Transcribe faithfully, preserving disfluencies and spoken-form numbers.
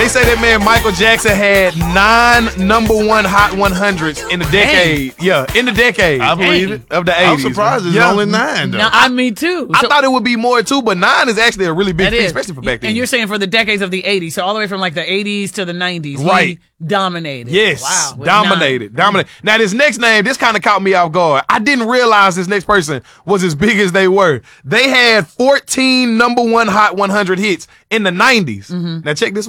They say that man Michael Jackson had nine number one hot one hundreds in the decade. Dang. Yeah, in the decade. I believe it. Of the eighties. I'm surprised it's yeah. only nine, though. No, I me too. I So, thought it would be more, too, but nine is actually a really big thing, is. especially for back then. And you're saying for the decades of the eighties, so all the way from like the eighties to the nineties. Right. He dominated. Yes. Wow. with Dominated. nine. Dominated. Now, this next name, this kind of caught me off guard. I didn't realize this next person was as big as they were. They had fourteen number one hot one hundred hits in the nineties. Mm-hmm. Now, check this